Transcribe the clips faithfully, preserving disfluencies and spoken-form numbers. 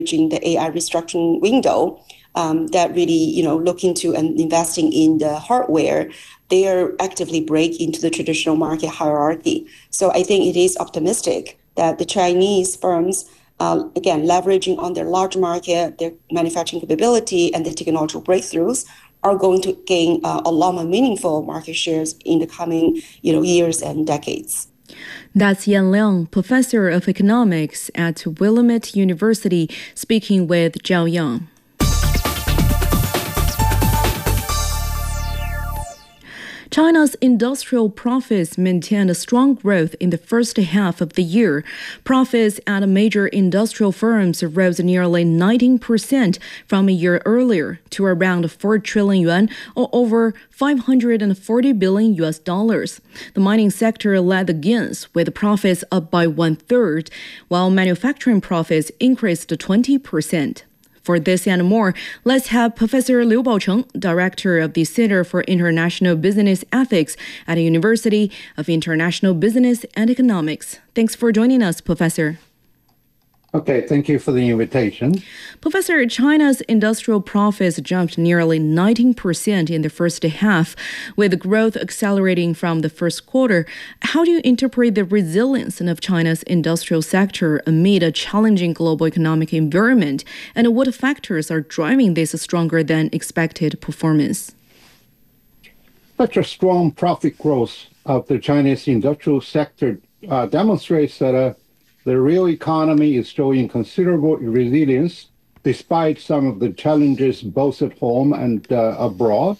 the A I restructuring window um, that really, you know, look into and investing in the hardware, they are actively break into the traditional market hierarchy. So I think it is optimistic that the Chinese firms, uh, again, leveraging on their large market, their manufacturing capability, and the technological breakthroughs, are going to gain uh, a lot more meaningful market shares in the coming, you know, years and decades. That's Yan Liang, professor of economics at Willamette University, speaking with Zhao Yang. China's industrial profits maintained a strong growth in the first half of the year. Profits at major industrial firms rose nearly nineteen percent from a year earlier to around four trillion yuan, or over five hundred forty billion U S dollars. The mining sector led the gains, with profits up by one third, while manufacturing profits increased to twenty percent. For this and more, let's have Professor Liu Baocheng, Director of the Center for International Business Ethics at the University of International Business and Economics. Thanks for joining us, Professor. Okay, thank you for the invitation. Professor, China's industrial profits jumped nearly nineteen percent in the first half, with growth accelerating from the first quarter. How do you interpret the resilience of China's industrial sector amid a challenging global economic environment, and what factors are driving this stronger than expected performance? Such a strong profit growth of the Chinese industrial sector uh, demonstrates that uh, the real economy is showing considerable resilience despite some of the challenges both at home and uh, abroad.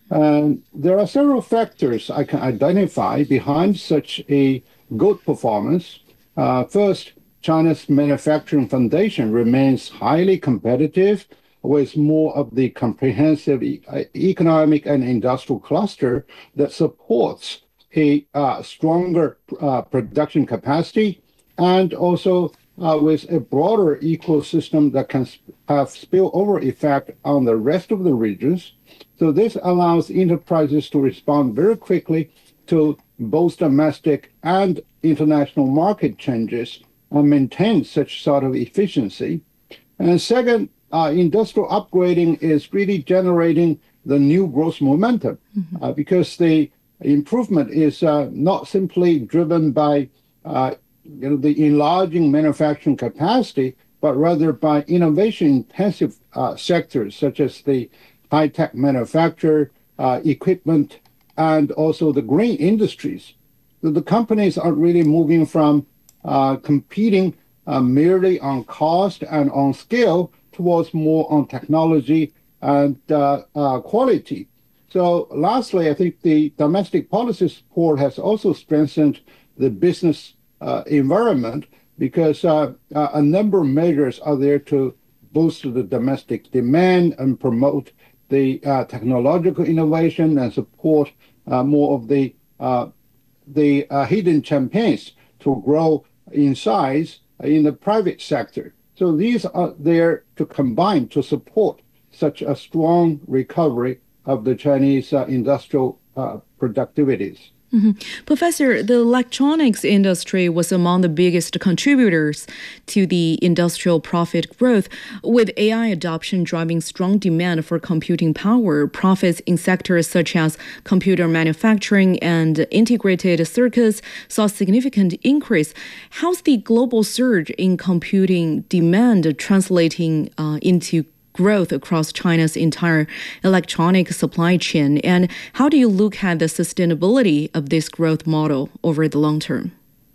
And there are several factors I can identify behind such a good performance. Uh, first, China's manufacturing foundation remains highly competitive with more of the comprehensive e- economic and industrial cluster that supports a uh, stronger uh, production capacity, and also uh, with a broader ecosystem that can sp- have spillover effect on the rest of the regions. So this allows enterprises to respond very quickly to both domestic and international market changes and maintain such sort of efficiency. And second, uh, industrial upgrading is really generating the new growth momentum mm-hmm. uh, because the improvement is uh, not simply driven by uh, you know, the enlarging manufacturing capacity, but rather by innovation-intensive uh, sectors such as the high-tech manufacture, uh, equipment, and also the green industries. So the companies are really moving from uh, competing uh, merely on cost and on scale towards more on technology and uh, uh, quality. So lastly, I think the domestic policy support has also strengthened the business uh, environment because uh, uh, a number of measures are there to boost the domestic demand and promote the uh, technological innovation and support uh, more of the uh, the uh, hidden champions to grow in size in the private sector. So these are there to combine to support such a strong recovery of the Chinese uh, industrial uh, productivities. Mm-hmm. Professor, the electronics industry was among the biggest contributors to the industrial profit growth. With A I adoption driving strong demand for computing power, profits in sectors such as computer manufacturing and integrated circuits saw significant increase. How's the global surge in computing demand translating uh, into growth across China's entire electronic supply chain? And how do you look at the sustainability of this growth model over the long term?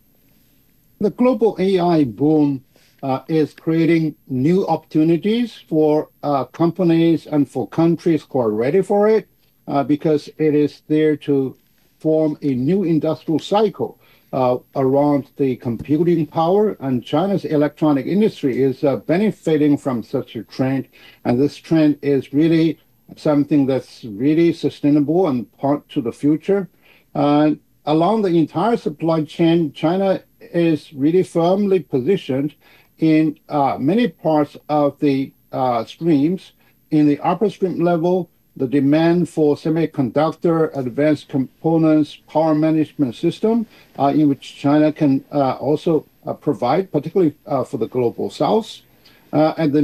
The global A I boom uh, is creating new opportunities for uh, companies and for countries who are ready for it uh, because it is there to form a new industrial cycle Uh, around the computing power, and China's electronic industry is uh, benefiting from such a trend, and this trend is really something that's really sustainable and part to the future. Uh, along the entire supply chain, China is really firmly positioned in uh, many parts of the uh, streams. In the upper stream level, the demand for semiconductor, advanced components, power management system, uh, in which China can uh, also uh, provide, particularly uh, for the global south. Uh, and the